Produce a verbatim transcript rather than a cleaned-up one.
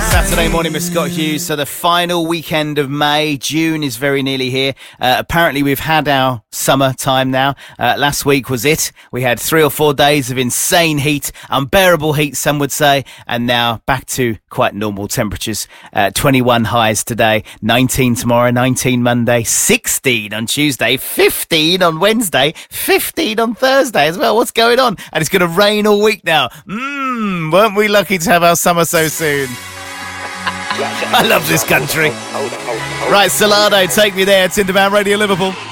Saturday morning with Scott Hughes. So the final weekend of May, June is very nearly here. Uh, apparently we've had our summer time now. Uh, last week was it. We had three or four days of insane heat, unbearable heat, some would say, and now back to quite normal temperatures. Uh, twenty-one highs today, nineteen tomorrow, nineteen Monday, sixteen on Tuesday, fifteen on Wednesday, fifteen on Thursday as well. What's going on? And it's going to rain all week now. Mmm, weren't we lucky to have our summer so soon? I love this country. Right, Salado, take me there. Tinderbound Radio Liverpool.